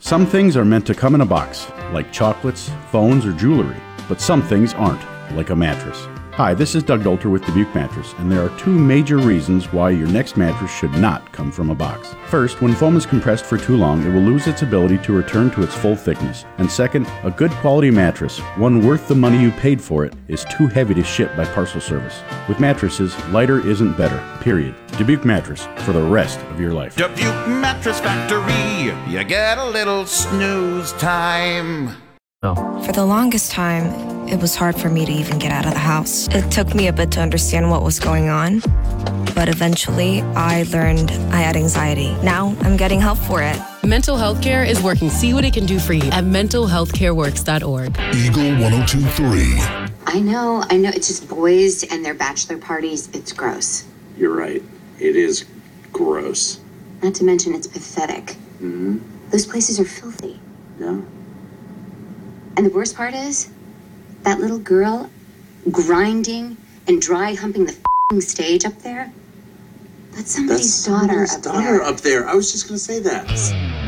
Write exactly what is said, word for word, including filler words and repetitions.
Some things are meant to come in a box, like chocolates, phones, or jewelry, but some things aren't, like a mattress. Hi, this is Doug Dolter with Dubuque Mattress, and there are two major reasons why your next mattress should not come from a box. First, when foam is compressed for too long, it will lose its ability to return to its full thickness. And second, a good quality mattress, one worth the money you paid for it, is too heavy to ship by parcel service. With mattresses, lighter isn't better, period. Dubuque Mattress, for the rest of your life. Dubuque Mattress Factory, you get a little snooze time. Oh. For the longest time, it was hard for me to even get out of the house. It took me a bit to understand what was going on, but eventually I learned I had anxiety. Now I'm getting help for it. Mental Health Care is working. See what it can do for you at mental health care works dot org. Eagle one oh two point three. I know, I know. It's just boys and their bachelor parties. It's gross. You're right. It is gross. Not to mention it's pathetic. Mm-hmm. Those places are filthy. Yeah. And the worst part is, that little girl grinding and dry humping the f***ing stage up there, that's somebody's That's daughter somebody's up daughter there. up there. I was just going to say that.